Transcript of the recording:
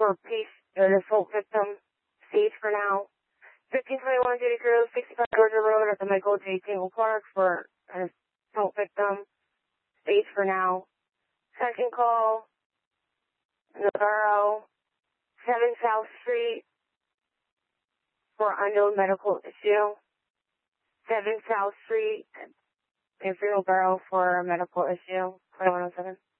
for peace, or the assault victim, stage for now. 1521 Duty Crew, 65 Georgia Road at the Michael J. Tingle Park for an assault victim, stage for now. Second call, Navarro, 7 South Street for unknown medical issue. 7 South Street in Navarro for a medical issue, 2107.